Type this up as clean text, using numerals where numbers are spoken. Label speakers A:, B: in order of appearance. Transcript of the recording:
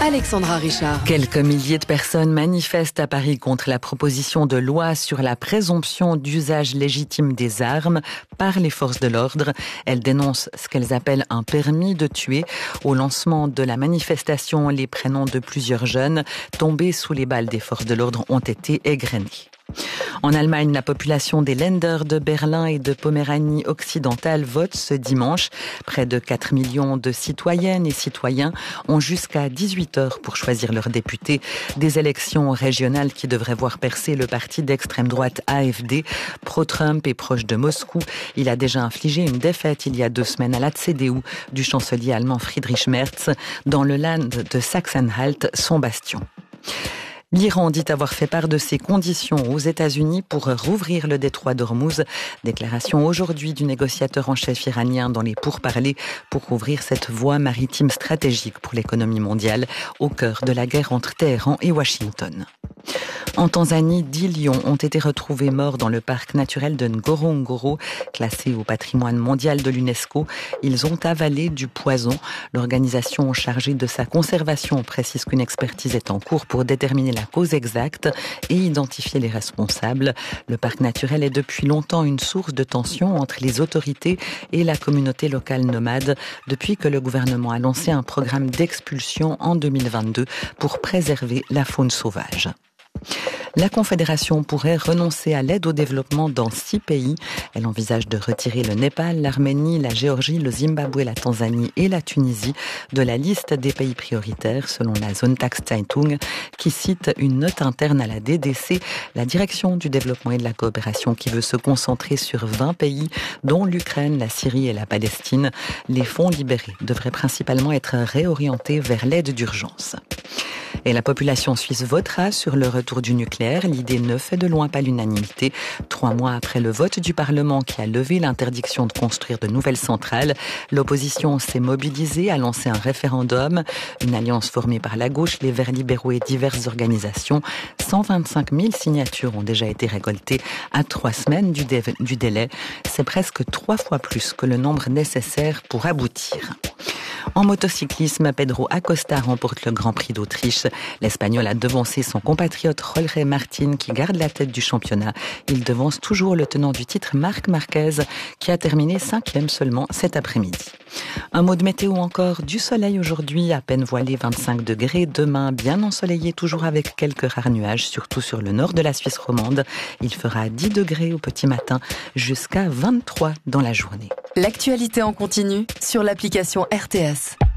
A: Alexandra Richard.
B: Quelques milliers de personnes manifestent à Paris contre la proposition de loi sur la présomption d'usage légitime des armes par les forces de l'ordre. Elles dénoncent ce qu'elles appellent un permis de tuer. Au lancement de la manifestation, les prénoms de plusieurs jeunes tombés sous les balles des forces de l'ordre ont été égrenés. En Allemagne, la population des Länder de Berlin et de Poméranie occidentale vote ce dimanche. Près de 4 millions de citoyennes et citoyens ont jusqu'à 18 heures pour choisir leurs députés. Des élections régionales qui devraient voir percer le parti d'extrême droite AfD, pro-Trump et proche de Moscou. Il a déjà infligé une défaite il y a 2 semaines à la CDU du chancelier allemand Friedrich Merz dans le Land de Sachsen-Anhalt, son bastion. L'Iran dit avoir fait part de ses conditions aux États-Unis pour rouvrir le détroit d'Ormuz. Déclaration aujourd'hui du négociateur en chef iranien dans les pourparlers pour rouvrir cette voie maritime stratégique pour l'économie mondiale au cœur de la guerre entre Téhéran et Washington. En Tanzanie, 10 lions ont été retrouvés morts dans le parc naturel de Ngorongoro, classé au patrimoine mondial de l'UNESCO. Ils ont avalé du poison. L'organisation chargée de sa conservation précise qu'une expertise est en cours pour déterminer la cause exacte et identifier les responsables. Le parc naturel est depuis longtemps une source de tension entre les autorités et la communauté locale nomade depuis que le gouvernement a lancé un programme d'expulsion en 2022 pour préserver la faune sauvage. La Confédération pourrait renoncer à l'aide au développement dans 6 pays. Elle envisage de retirer le Népal, l'Arménie, la Géorgie, le Zimbabwe, la Tanzanie et la Tunisie de la liste des pays prioritaires, selon la Sonntagszeitung, qui cite une note interne à la DDC, la Direction du développement et de la coopération, qui veut se concentrer sur 20 pays, dont l'Ukraine, la Syrie et la Palestine. Les fonds libérés devraient principalement être réorientés vers l'aide d'urgence. Et la population suisse votera sur le retour du nucléaire. L'idée ne fait de loin pas l'unanimité. 3 mois après le vote du Parlement qui a levé l'interdiction de construire de nouvelles centrales, l'opposition s'est mobilisée, a lancé un référendum. Une alliance formée par la gauche, les Verts libéraux et diverses organisations. 125 000 signatures ont déjà été récoltées à 3 semaines du délai. C'est presque 3 fois plus que le nombre nécessaire pour aboutir. En motocyclisme, Pedro Acosta remporte le Grand Prix d'Autriche. L'Espagnol a devancé son compatriote Jorge Martín qui garde la tête du championnat. Il devance toujours le tenant du titre Marc Marquez qui a terminé 5e seulement cet après-midi. Un mot de météo encore, du soleil aujourd'hui, à peine voilé 25 degrés. Demain, bien ensoleillé, toujours avec quelques rares nuages, surtout sur le nord de la Suisse romande. Il fera 10 degrés au petit matin, jusqu'à 23 dans la journée.
A: L'actualité en continu sur l'application RTS.